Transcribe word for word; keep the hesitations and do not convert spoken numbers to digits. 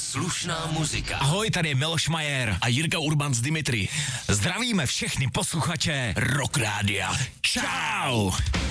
Slušná muzika. Ahoj, tady je Miloš Majer a Jirka Urban z Dimitri. Zdravíme všechny posluchače Rock Rádia. Čau!